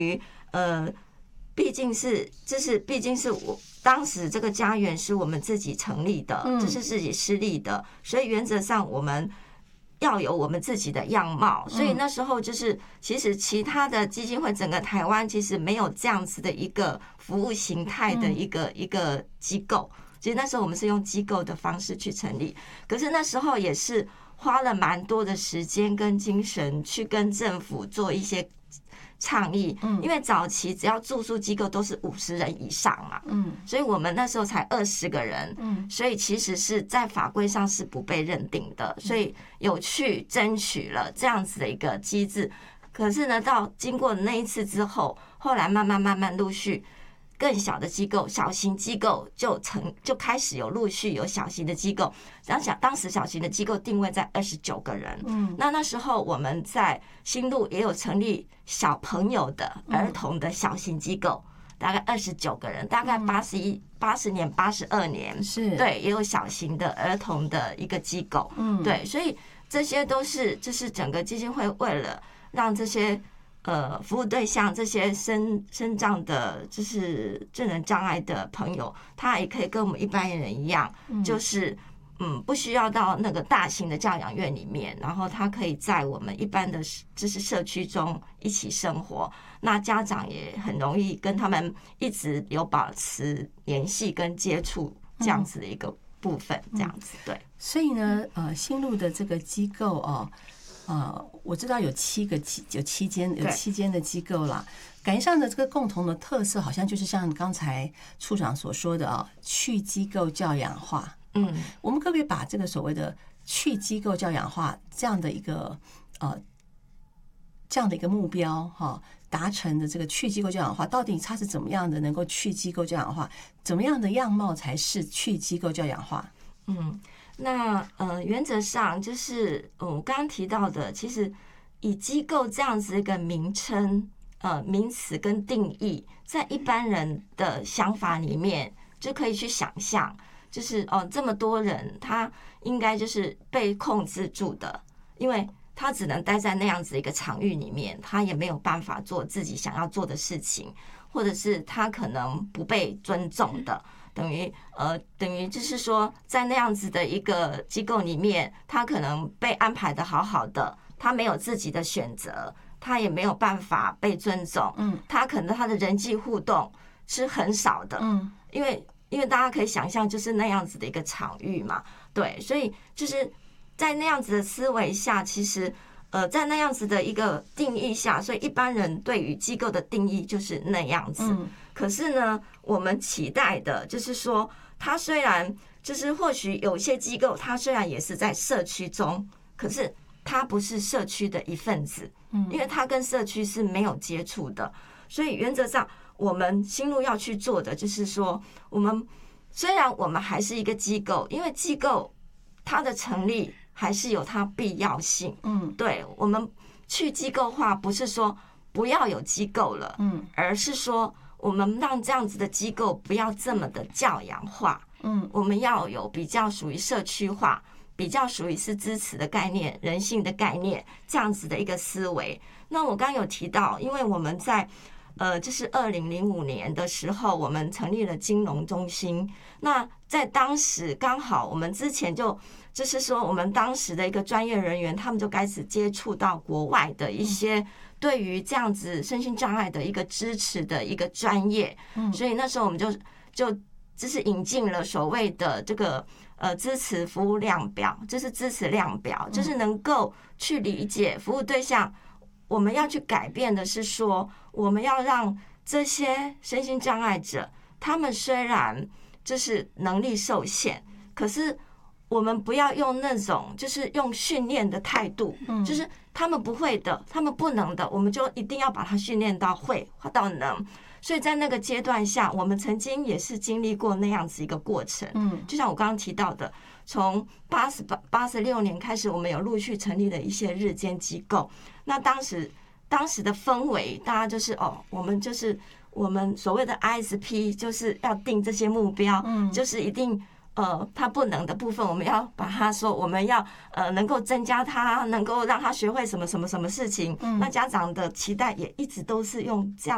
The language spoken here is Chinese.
毕竟是我当时这个家园是我们自己成立的，这是自己施力的，所以原则上我们要有我们自己的样貌。所以那时候就是其实其他的基金会整个台湾其实没有这样子的一个服务形态的一个机构。其实那时候我们是用机构的方式去成立，可是那时候也是花了蛮多的时间跟精神去跟政府做一些倡议，因为早期只要住宿机构都是50人以上嘛，所以我们那时候才20个人，所以其实是在法规上是不被认定的，所以有去争取了这样子的一个机制。可是呢，到经过那一次之后，后来慢慢陆续更小的机构、小型机构就开始有陆续有小型的机构。当时小型的机构定位在29个人。那时候我们在新路也有成立小朋友的儿童的小型机构，大概29个人，大概80年、82年是对，也有小型的儿童的一个机构。对，所以这些都是就是整个基金会为了让这些服务对象这些身障的，就是智能障碍的朋友，他也可以跟我们一般人一样，就是不需要到那个大型的教养院里面，然后他可以在我们一般的就是社区中一起生活。那家长也很容易跟他们一直有保持联系跟接触这样子的一个部分，这样子对。 所以呢，新路的这个机构我知道有7间的机构啦。感觉上的这个共同的特色，好像就是像刚才处长所说的去机构教养化。我们可不可以把这个所谓的去机构教养化这样的一个目标达成的这个去机构教养化，到底它是怎么样的能够去机构教养化？怎么样的样貌才是去机构教养化？ 那原则上就是我刚刚提到的，其实以机构这样子一个名称、名词跟定义，在一般人的想法里面就可以去想象，就是这么多人，他应该就是被控制住的，因为他只能待在那样子一个场域里面，他也没有办法做自己想要做的事情，或者是他可能不被尊重的。等于就是说，在那样子的一个机构里面，他可能被安排的好好的，他没有自己的选择，他也没有办法被尊重。他可能他的人际互动是很少的。因为大家可以想象，就是那样子的一个场域嘛，对，所以就是在那样子的思维下，其实在那样子的一个定义下，所以一般人对于机构的定义就是那样子。可是呢，我们期待的就是说，它虽然就是或许有些机构，它虽然也是在社区中，可是它不是社区的一份子，因为它跟社区是没有接触的。所以原则上，我们新路要去做的就是说，虽然我们还是一个机构，因为机构它的成立还是有它必要性。对，我们去机构化不是说不要有机构了，而是说我们让这样子的机构不要这么的教养化。我们要有比较属于社区化，比较属于是支持的概念、人性的概念这样子的一个思维。那我刚刚有提到，因为我们在就是2005年的时候，我们成立了金融中心。那在当时刚好我们之前就是说，我们当时的一个专业人员，他们就开始接触到国外的一些对于这样子身心障碍的一个支持的一个专业。所以那时候我们就是引进了所谓的这个支持服务量表，就是支持量表，就是能够去理解服务对象。我们要去改变的是说，我们要让这些身心障碍者，他们虽然就是能力受限，可是我们不要用那种就是用训练的态度，就是他们不会的，他们不能的，我们就一定要把他训练到会到能。所以在那个阶段下，我们曾经也是经历过那样子一个过程。就像我刚刚提到的，从86年开始，我们有陆续成立了一些日间机构。那当时的氛围，大家就是我们所谓的 ISP 就是要定这些目标，就是一定他不能的部分，我们要把它说，我们要能够增加他，能够让他学会什么什么什么事情。那家长的期待也一直都是用这样